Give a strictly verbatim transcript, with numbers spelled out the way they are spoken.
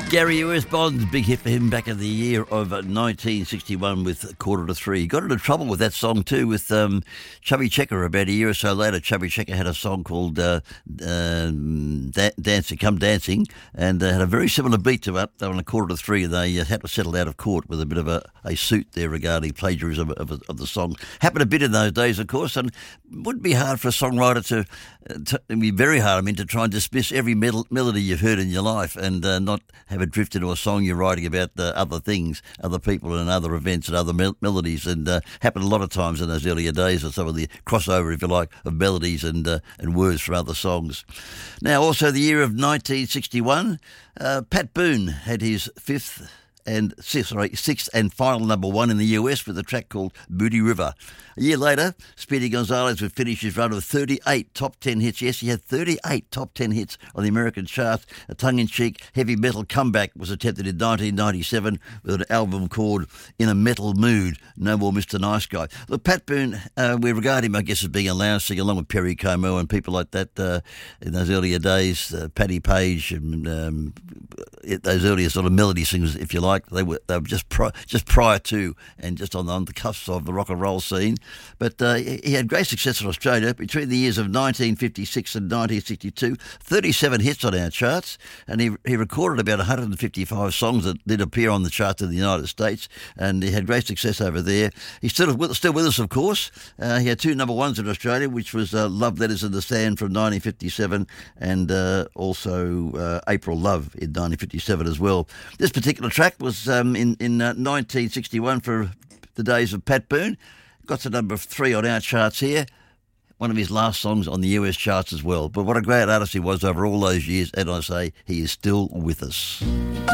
Gary U S Bonds, big hit for him back in the year of nineteen sixty-one with Quarter to Three. He got into trouble with that song too with um, Chubby Checker about a year or so later. Chubby Checker had a song called uh, uh, da- Dancing, Come Dancing, and uh, had a very similar beat to it. They were on a Quarter to Three, and they uh, had to settle out of court with a bit of a, a suit there regarding plagiarism of, of, of the song. Happened a bit in those days, of course, and it would be hard for a songwriter to, to it'd be very hard, I mean, to try and dismiss every mel- melody you've heard in your life and uh, not have it drift into a song you're writing about uh, other things, other people and other events and other mel- melodies, and uh, happened a lot of times in those earlier days of some of the crossover, if you like, of melodies and uh, and words from other songs. Now, also the year of nineteen sixty-one, uh, Pat Boone had his fifth and sixth, sorry, sixth and final number one in the U S with a track called Moody River. A year later, Speedy Gonzales would finish his run of thirty-eight top ten hits. Yes, he had thirty-eight top ten hits on the American charts. A tongue-in-cheek heavy metal comeback was attempted in nineteen ninety-seven with an album called In a Metal Mood, No More Mister Nice Guy. Look, Pat Boone, uh, we regard him, I guess, as being a lounge singer, along with Perry Como and people like that uh, in those earlier days, uh, Paddy Page and um, those earlier sort of melody singers, if you like. They were they were just pri- just prior to and just on the, on the cusp of the rock and roll scene. But uh, he had great success in Australia between the years of nineteen fifty-six and nineteen sixty-two. thirty-seven hits on our charts, and he he recorded about one hundred fifty-five songs that did appear on the charts in the United States, and he had great success over there. He's still with, still with us, of course. Uh, he had two number ones in Australia, which was uh, Love Letters in the Sand from nineteen fifty-seven and uh, also uh, April Love in nineteen fifty-seven as well. This particular track was um, in, in uh, nineteen sixty-one for the days of Pat Boone. Got to number three on our charts here. One of his last songs on the U S charts as well. But what a great artist he was over all those years, and I say he is still with us.